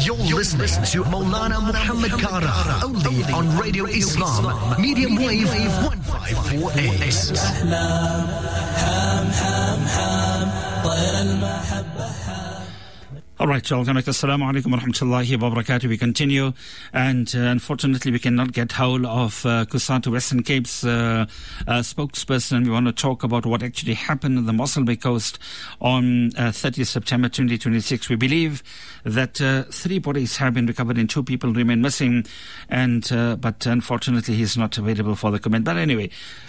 You're listening to Maulana Muhammad Kara, only on Radio Islam, medium wave 1548. All right, welcome back. Assalamu alaikum wa rahmatullahi wa barakatuh. We continue, and unfortunately we cannot get hold of Cusatu Western Cape's spokesperson. We want to talk about what actually happened on the Mossel Bay coast on 30 September 2026. We believe that 3 bodies have been recovered and 2 people remain missing, and but unfortunately he's not available for the comment. But anyway,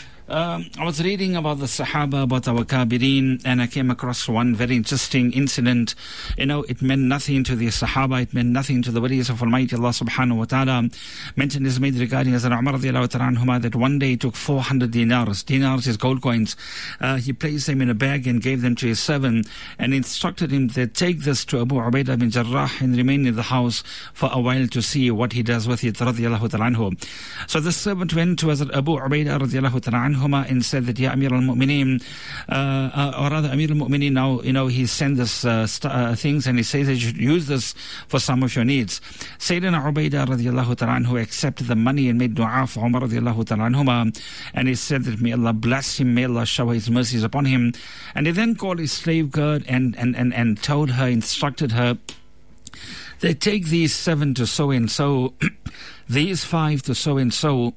I was reading about the Sahaba, about our Kabirin, and I came across one very interesting incident. You know, it meant nothing to the Sahaba, it meant nothing to the walis of Almighty Allah subhanahu wa ta'ala. Mention is made regarding Hazrat Umar radiallahu ta'ala anhuma that one day he took 400 dinars. Dinars is gold coins. He placed them in a bag and gave them to his servant and instructed him to take this to Abu Ubaidah bin Jarrah and remain in the house for a while to see what he does with it radiallahu ta'ala anhu. So the servant went to Hazrat Abu Ubaidah radiallahu ta'ala anhu and said that, Ya Amir al-Mu'mineen, or rather Amir al-Mu'mineen, now, you know, he sent us things and he says that you should use this for some of your needs. Sayyidina Ubaidah radiallahu ta'ala anhu accepted the money and made dua for Umar radiallahu ta'ala anhuma, and he said that may Allah bless him, may Allah shower his mercies upon him. And he then called his slave girl and told her, instructed her, they take these 7 to so and so, these 5 to so and so,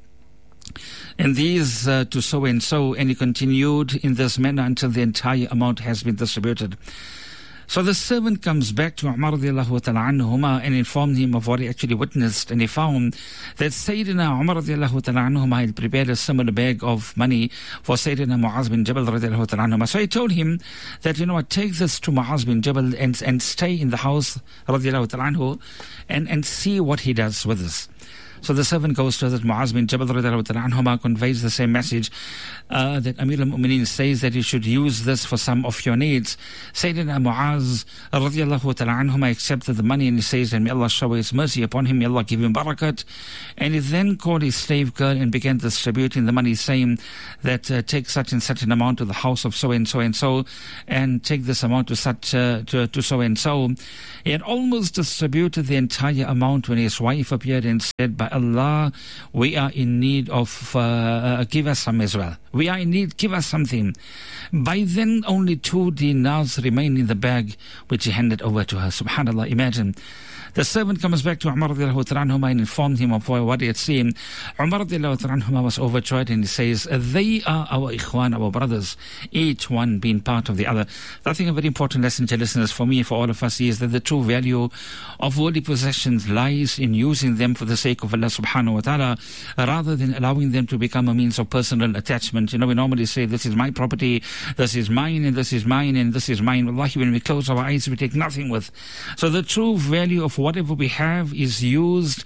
and these to so and so, and he continued in this manner until the entire amount has been distributed. So the servant comes back to Umar radiallahu ta'ala anhuma and informed him of what he actually witnessed, and he found that Sayyidina Umar radiallahu ta'ala anhuma had prepared a similar bag of money for Sayyidina Mu'az bin Jabal radiallahu ta'ala anhuma. So he told him that, you know what, take this to Mu'az bin Jabal and stay in the house radiallahu ta'ala anhu and see what he does with this. So the servant goes to that Mu'az bin Jabal radiallahu ta'ala anhuma, conveys the same message that Amir al-Mu'mineen says that you should use this for some of your needs. Sayyidina Mu'az radiallahu ta'ala anhuma accepted the money and he says that may Allah shower his mercy upon him, may Allah give him barakat. And he then called his slave girl and began distributing the money, saying that take such and such an amount to the house of so and so and so, and take this amount to such to so and so. He had almost distributed the entire amount when his wife appeared and said, by Allah, we are in need of, give us some as well. We are in need, give us something. By then, only 2 dinars remained in the bag, which he handed over to her. Subhanallah, imagine. The servant comes back to Umar radiallahu ta'ala anhuma and informed him of what he had seen. Umar radiallahu ta'ala anhuma was overjoyed and he says, they are our ikhwan, our brothers, each one being part of the other. I think a very important lesson to listeners, for me, for all of us, is that the true value of worldly possessions lies in using them for the sake of Allah subhanahu wa ta'ala, rather than allowing them to become a means of personal attachment. You know, we normally say, this is my property, this is mine, and this is mine, and this is mine. Wallahi, when we close our eyes, we take nothing with. So the true value of whatever we have is used,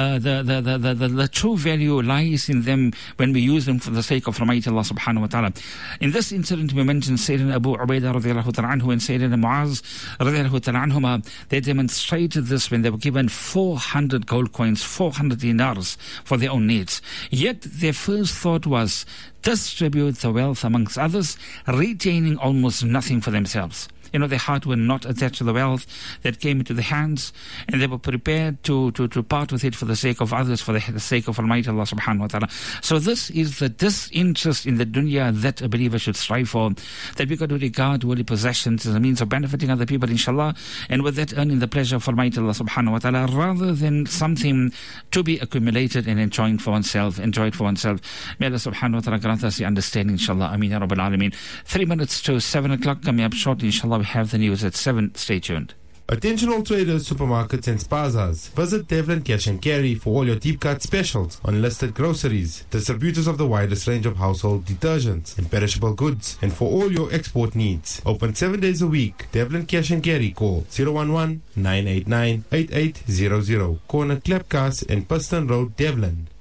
the true value lies in them when we use them for the sake of Almighty Allah subhanahu wa ta'ala. In this incident, we mentioned Sayyidina Abu Ubaidah radiallahu ta'ala anhu and Sayyidina Mu'az radiallahu ta'ala anhuma. They demonstrated this when they were given 400 gold coins, 400 dinars for their own needs. Yet their first thought was distribute the wealth amongst others, retaining almost nothing for themselves. You know, their heart were not attached to the wealth that came into the hands, and they were prepared to part with it for the sake of others, for the sake of Almighty Allah subhanahu wa ta'ala. So this is the disinterest in the dunya that a believer should strive for, that we got to regard worldly possessions as a means of benefiting other people, inshallah, and with that earning the pleasure of Almighty Allah subhanahu wa ta'ala, rather than something to be accumulated and enjoyed for oneself. May Allah subhanahu wa ta'ala grant us the understanding, inshallah. Ameen ya Rabbil Alameen. 3 minutes to 7 o'clock, coming up shortly, inshallah. We have the news at 7. Stay tuned. Attention all traders, supermarkets and spazas. Visit Devlin Cash and Carry for all your deep cut specials on listed groceries, distributors of the widest range of household detergents and perishable goods, and for all your export needs. Open 7 days a week. Devlin Cash and Carry. Call 011-989-8800. Corner Klepkas and Piston Road, Devlin.